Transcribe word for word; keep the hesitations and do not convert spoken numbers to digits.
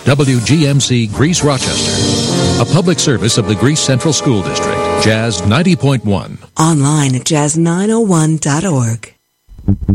W G M C Greece Rochester. A public service of the Greece Central School District. Jazz ninety point one. Online at jazz nine oh one dot org.